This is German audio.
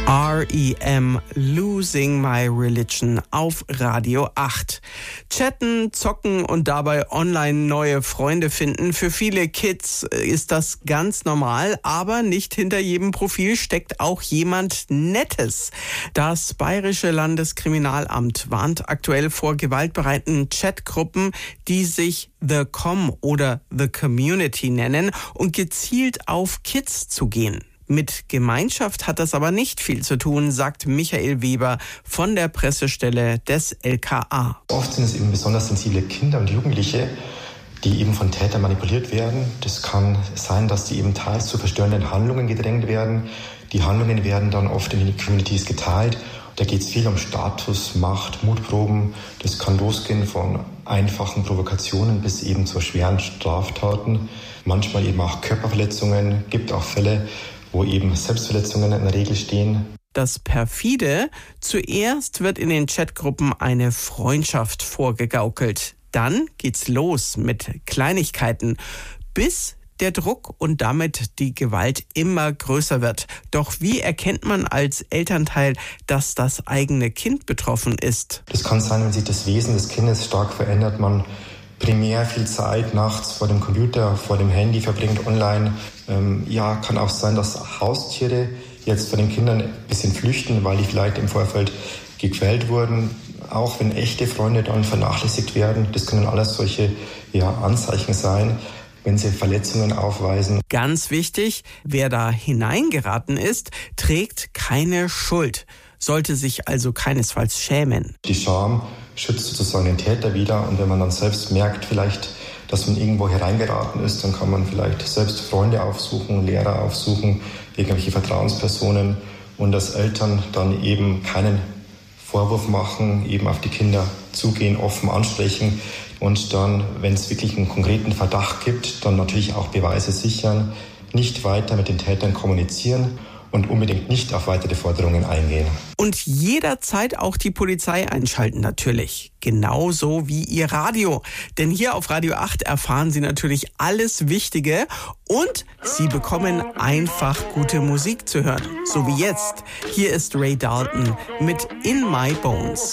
R.E.M. Losing My Religion auf Radio 8. Chatten, zocken und dabei online neue Freunde finden. Für viele Kids ist das ganz normal, aber nicht hinter jedem Profil steckt auch jemand Nettes. Das Bayerische Landeskriminalamt warnt aktuell vor gewaltbereiten Chatgruppen, die sich The Com oder The Community nennen und gezielt auf Kids zugehen. Mit Gemeinschaft hat das aber nicht viel zu tun, sagt Michael Weber von der Pressestelle des LKA. Oft sind es eben besonders sensible Kinder und Jugendliche, die eben von Tätern manipuliert werden. Das kann sein, dass die eben teils zu verstörenden Handlungen gedrängt werden. Die Handlungen werden dann oft in die Communities geteilt. Da geht es viel um Status, Macht, Mutproben. Das kann losgehen von einfachen Provokationen bis eben zu schweren Straftaten. Manchmal eben auch Körperverletzungen. Gibt auch Fälle, wo eben Selbstverletzungen in der Regel stehen. Das perfide: Zuerst wird in den Chatgruppen eine Freundschaft vorgegaukelt. Dann geht's los mit Kleinigkeiten, bis der Druck und damit die Gewalt immer größer wird. Doch wie erkennt man als Elternteil, dass das eigene Kind betroffen ist? Das kann sein, wenn sich das Wesen des Kindes stark verändert, man primär viel Zeit nachts vor dem Computer, vor dem Handy verbringt, online. Kann auch sein, dass Haustiere jetzt von den Kindern ein bisschen flüchten, weil die vielleicht im Vorfeld gequält wurden. Auch wenn echte Freunde dann vernachlässigt werden, das können alles solche Anzeichen sein, wenn sie Verletzungen aufweisen. Ganz wichtig, wer da hineingeraten ist, trägt keine Schuld, sollte sich also keinesfalls schämen. Die Scham schützt sozusagen den Täter wieder, und wenn man dann selbst merkt vielleicht, dass man irgendwo hereingeraten ist, dann kann man vielleicht selbst Freunde aufsuchen, Lehrer aufsuchen, irgendwelche Vertrauenspersonen, und als Eltern dann eben keinen Vorwurf machen, eben auf die Kinder zugehen, offen ansprechen und dann, wenn es wirklich einen konkreten Verdacht gibt, dann natürlich auch Beweise sichern, nicht weiter mit den Tätern kommunizieren und unbedingt nicht auf weitere Forderungen eingehen. Und jederzeit auch die Polizei einschalten natürlich. Genauso wie Ihr Radio. Denn hier auf Radio 8 erfahren Sie natürlich alles Wichtige und Sie bekommen einfach gute Musik zu hören. So wie jetzt. Hier ist Ray Dalton mit In My Bones.